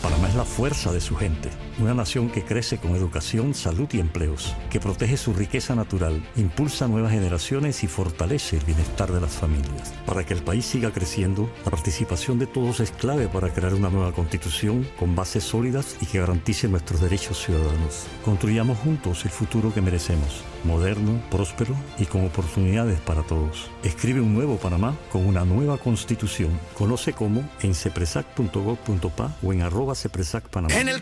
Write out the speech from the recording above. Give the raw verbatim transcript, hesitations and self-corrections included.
Panamá es la fuerza de su gente, una nación que crece con educación, salud y empleos, que protege su riqueza natural, impulsa nuevas generaciones y fortalece el bienestar de las familias. Para que el país siga creciendo, la participación de todos es clave para crear una nueva constitución con bases sólidas y que garantice nuestros derechos ciudadanos. Construyamos juntos el futuro que merecemos, moderno, próspero y con oportunidades para todos. Escribe un nuevo Panamá con una nueva constitución. Conoce cómo en cepresac punto gov punto pa o en arroba cepresac Panamá. En el